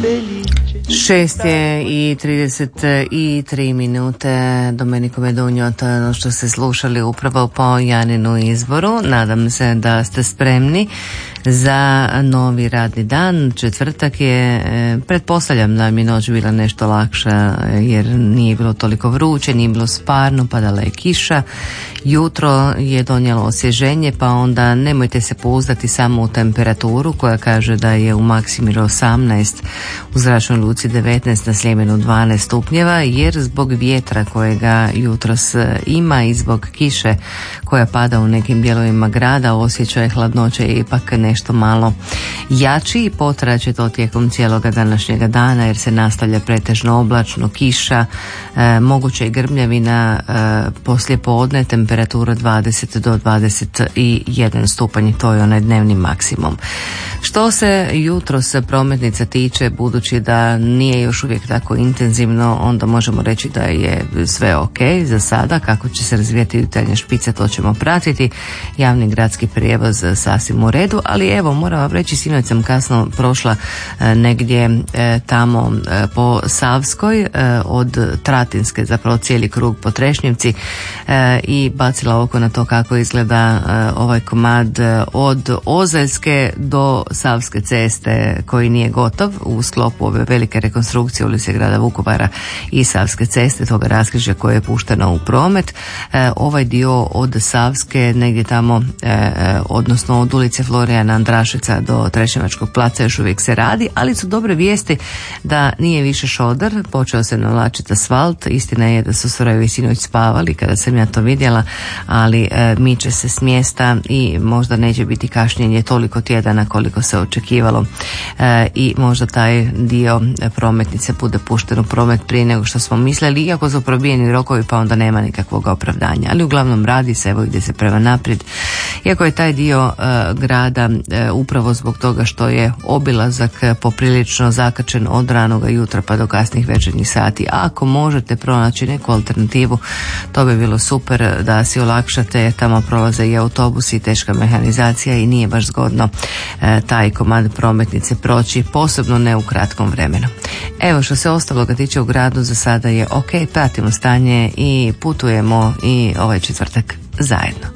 6:33 Domenico Medugno, to je ono što ste slušali upravo po Janinu izboru. Nadam se da ste spremni za novi radni dan. Četvrtak je, pretpostavljam da mi noć bila nešto lakša jer nije bilo toliko vruće, nije bilo sparno, padala je kiša. Jutro je donijelo osvježenje, pa onda nemojte se pouzdati samo u temperaturu koja kaže da je u Maksimiru 18, u Zračnoj luci 19, na Sljemenu 12 stupnjeva, jer zbog vjetra kojega jutros ima i zbog kiše koja pada u nekim dijelovima grada, osjećaj hladnoće je ipak nešto malo jači i potraće to tijekom cijeloga današnjega dana jer se nastavlja pretežno oblačno, kiša, moguće i grmljavina, poslije podne temperatura 20 do 21 stupanj, to je onaj dnevni maksimum. Što se jutros prometnica tiče, budući da nije još uvijek tako intenzivno, onda možemo reći da je sve ok za sada. Kako će se razvijati jutarnje špice, to ćemo pratiti. Javni gradski prijevoz sasvim u redu, ali evo, moram vam reći, sinoć sam kasno prošla negdje tamo po Savskoj od Tratinske, zapravo cijeli krug po Trešnjevci, i bacila oko na to kako izgleda ovaj komad od Ozaljske do Savske ceste koji nije gotov u sklopu ove velike rekonstrukcije ulice grada Vukovara i Savske ceste, toga raskrižja koje je pušteno u promet. Ovaj dio od Savske negdje tamo, odnosno od ulice Florijana Andrašeca do Trešnjevačkog placa još uvijek se radi, ali su dobre vijesti da nije više šodar, počeo se navlačiti asfalt. Istina je da su strojevi sinoć spavali kada sam ja to vidjela, ali miče se s mjesta i možda neće biti kašnjenje toliko tjedana koliko se očekivalo, i možda taj dio prometnice bude pušten u promet prije nego što smo mislili, iako su probijeni rokovi pa onda nema nikakvog opravdanja, ali uglavnom radi se, evo ide se prema naprijed. Iako je taj dio grada upravo zbog toga što je obilazak poprilično zakačen od ranoga jutra pa do kasnih večernjih sati, ako možete pronaći neku alternativu, to bi bilo super da si olakšate. Tamo prolaze i autobusi i teška mehanizacija i nije baš zgodno taj komad prometnice proći, posebno ne u kratkom vremenu. Evo, što se ostaloga tiče u gradu, za sada je ok, pratimo stanje i putujemo i ovaj četvrtak zajedno.